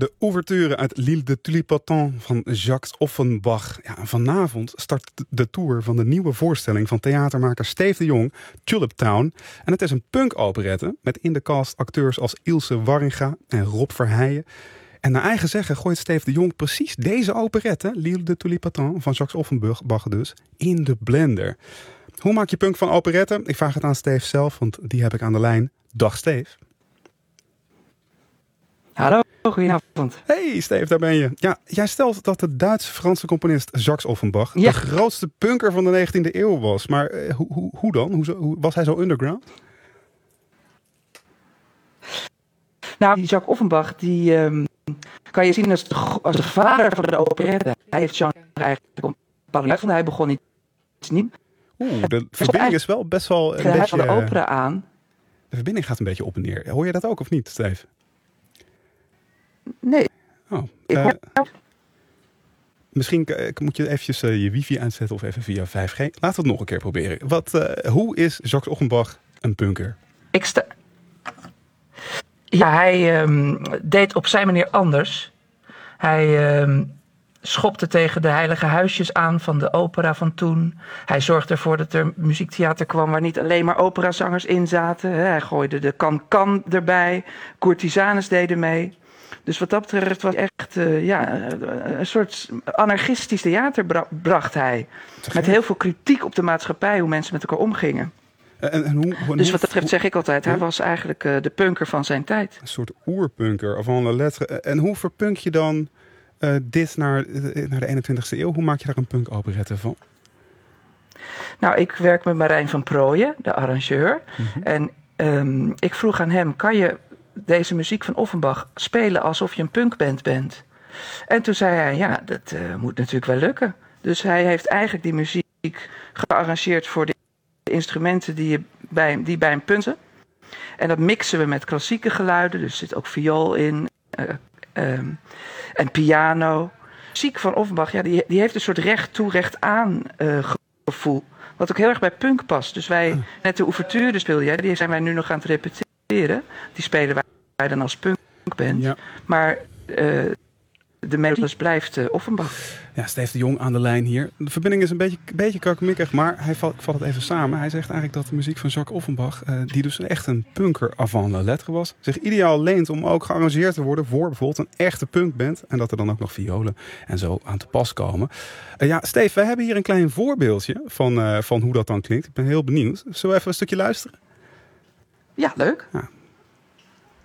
De ouverture uit L'Île de Tulipatin van Jacques Offenbach. Ja, en vanavond start de tour van de nieuwe voorstelling van theatermaker Steve de Jong, Tulip Town. En het is een punk-operette met in de cast acteurs als Ilse Warringa en Rob Verheijen. En naar eigen zeggen gooit Steve de Jong precies deze operette, L'Île de Tulipatin van Jacques Offenbach dus, in de blender. Hoe maak je punk van operette? Ik vraag het aan Steve zelf, want die heb ik aan de lijn. Dag Steve. Hallo, goedenavond. Hey Steve, daar ben je. Ja, jij stelt dat de Duits-Franse componist Jacques Offenbach de grootste punker van de 19e eeuw was. Maar hoe dan? Hoe was hij zo underground? Nou, die Jacques Offenbach, die kan je zien als de vader van de operette. Hij heeft genre eigenlijk een parallel van. Hij begon iets nieuws. De verbinding is wel best wel een beetje... van de opera aan. De verbinding gaat een beetje op en neer. Hoor je dat ook of niet, Steve? Nee. Oh, ik hoor... Misschien moet je eventjes je wifi aanzetten of even via 5G. Laten we het nog een keer proberen. Hoe is Jacques Offenbach een punker? Hij deed op zijn manier anders. Hij schopte tegen de heilige huisjes aan van de opera van toen. Hij zorgde ervoor dat er muziektheater kwam waar niet alleen maar operazangers in zaten. Hij gooide de kan-kan erbij. Courtisanes deden mee. Dus wat dat betreft was echt een soort anarchistisch theater bracht hij. Met heel veel kritiek op de maatschappij, hoe mensen met elkaar omgingen. Dus wat dat betreft zeg ik altijd, hij was eigenlijk de punker van zijn tijd. Een soort oerpunker, avant la lettre. En hoe verpunk je dan dit naar de 21ste eeuw? Hoe maak je daar een punk-operette van? Nou, ik werk met Marijn van Prooijen, de arrangeur. Mm-hmm. En ik vroeg aan hem, kan je deze muziek van Offenbach spelen alsof je een punkband bent? En toen zei hij, ja, dat moet natuurlijk wel lukken. Dus hij heeft eigenlijk die muziek gearrangeerd voor de instrumenten die bij een punk zijn. En dat mixen we met klassieke geluiden. Dus er zit ook viool in en piano. Muziek van Offenbach, ja, die heeft een soort recht toe, recht aan gevoel. Wat ook heel erg bij punk past. Dus net de ouverture speelde jij, die zijn wij nu nog aan het repeteren. Die spelen wij dan als punkband. Ja. Maar de melodie blijft Offenbach. Ja, Steve de Jong aan de lijn hier. De verbinding is een beetje krakkemikkig, maar ik vat het even samen. Hij zegt eigenlijk dat de muziek van Jacques Offenbach, die dus echt een punker avant la lettre was, zich ideaal leent om ook gearrangeerd te worden voor bijvoorbeeld een echte punkband. En dat er dan ook nog violen en zo aan te pas komen. Steve, wij hebben hier een klein voorbeeldje van hoe dat dan klinkt. Ik ben heel benieuwd. Zullen we even een stukje luisteren? Ja, leuk. Ja.